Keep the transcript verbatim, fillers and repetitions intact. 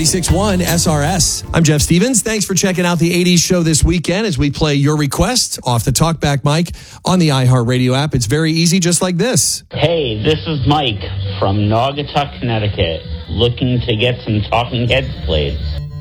ninety-six point one S R S. I'm Jeff Stevens. Thanks for checking out the eighties show this weekend as we play your request off the TalkBack mic on the iHeartRadio app. It's very easy, just like this. Hey, this is Mike from Naugatuck, Connecticut, looking to get some Talking Heads played.